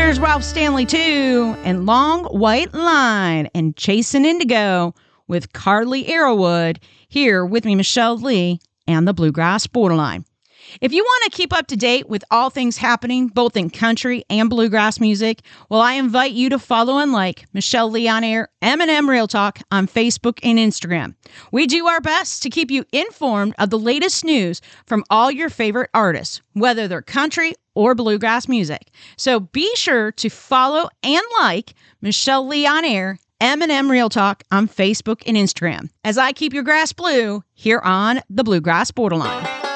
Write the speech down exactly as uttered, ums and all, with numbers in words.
Here's Ralph Stanley too, and Long White Line, and Chasing Indigo with Carly Arrowwood. Here with me, Michelle Lee, and the Bluegrass Borderline. If you want to keep up to date with all things happening, both in country and bluegrass music, well, I invite you to follow and like Michelle Lee on Air, M and M Real Talk on Facebook and Instagram. We do our best to keep you informed of the latest news from all your favorite artists, whether they're country or bluegrass music. So be sure to follow and like Michelle Lee on Air, M and M Real Talk on Facebook and Instagram, as I keep your grass blue here on the Bluegrass Borderline.